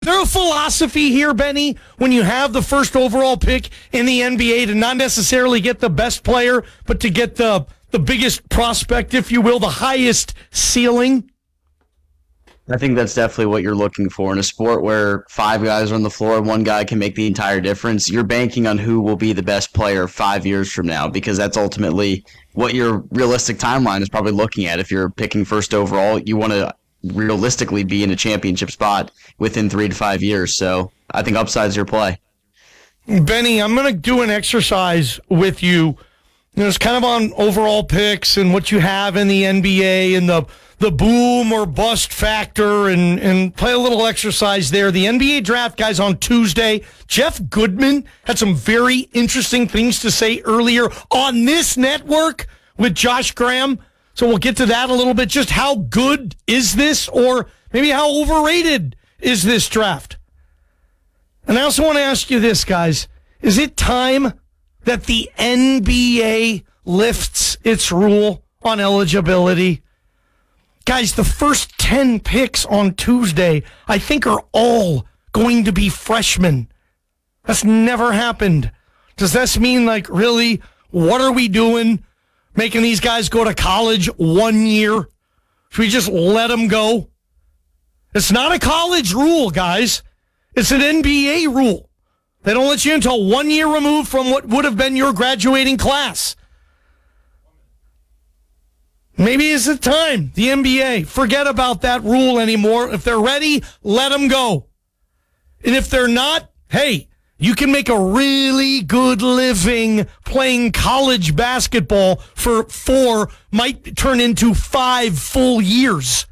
there a philosophy here, Benny, when you have the first overall pick in the NBA to not necessarily get the best player, but to get the biggest prospect, if you will, the highest ceiling? I think that's definitely what you're looking for in a sport where 5 guys are on the floor and 1 guy can make the entire difference. You're banking on who will be the best player 5 years from now, because that's ultimately what your realistic timeline is probably looking at. If you're picking first overall, you want to realistically be in a championship spot within 3 to 5 years. So I think upside's your play. Benny, I'm going to do an exercise with you. It's kind of on overall picks and what you have in the NBA and the boom or bust factor, and play a little exercise there. The NBA draft, guys, on Tuesday. Jeff Goodman had some very interesting things to say earlier on this network with Josh Graham. So we'll get to that a little bit. Just how good is this, or maybe how overrated is this draft? And I also want to ask you this, guys. Is it time that the NBA lifts its rule on eligibility? Guys, the first 10 picks on Tuesday, I think, are all going to be freshmen. That's never happened. Does this mean, like, really, what are we doing? Making these guys go to college 1 year? Should we just let them go? It's not a college rule, guys. It's an NBA rule. They don't let you until 1 year removed from what would have been your graduating class. Maybe it's the time, the NBA, forget about that rule anymore. If they're ready, let them go. And if they're not, hey, you can make a really good living playing college basketball for 4, might turn into 5 full years.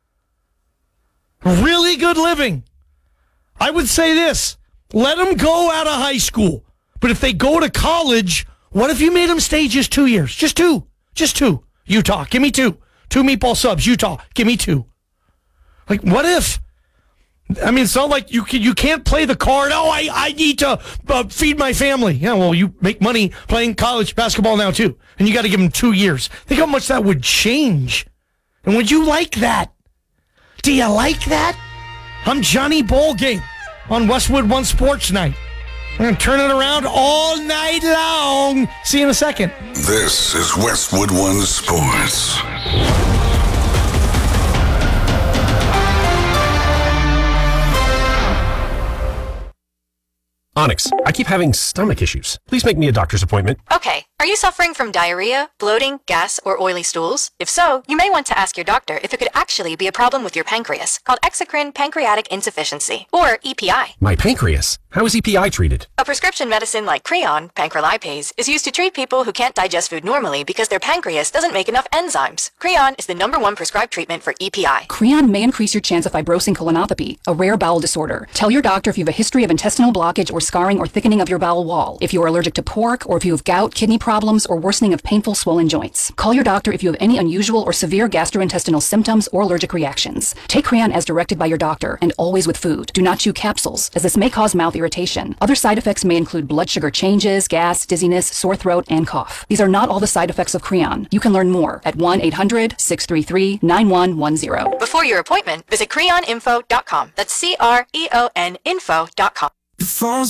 Really good living. I would say this, let them go out of high school. But if they go to college, what if you made them stay just 2 years? Just two. Utah, give me 2. 2 meatball subs. Utah, give me 2. Like, what if? I mean, it's not like you can't play the card. Oh, I need to feed my family. Yeah, well, you make money playing college basketball now, too. And you got to give them 2 years. Think how much that would change. And would you like that? Do you like that? I'm Johnny Ballgame on Westwood One Sports Night. We're going to turn it around all night long. See you in a second. This is Westwood One Sports. Onyx, I keep having stomach issues. Please make me a doctor's appointment. Okay. Are you suffering from diarrhea, bloating, gas, or oily stools? If so, you may want to ask your doctor if it could actually be a problem with your pancreas, called exocrine pancreatic insufficiency, or EPI. My pancreas? How is EPI treated? A prescription medicine like Creon, pancrelipase, is used to treat people who can't digest food normally because their pancreas doesn't make enough enzymes. Creon is the #1 prescribed treatment for EPI. Creon may increase your chance of fibrosing colonopathy, a rare bowel disorder. Tell your doctor if you have a history of intestinal blockage or scarring or thickening of your bowel wall, if you are allergic to pork, or if you have gout, kidney problems, or worsening of painful swollen joints. Call your doctor if you have any unusual or severe gastrointestinal symptoms or allergic reactions. Take Creon as directed by your doctor, and always with food. Do not chew capsules, as this may cause mouth irritation. Other side effects may include blood sugar changes, gas, dizziness, sore throat, and cough. These are not all the side effects of Creon. You can learn more at 1-800-633-9110. Before your appointment, visit creoninfo.com. That's CREON info.com. Your phone's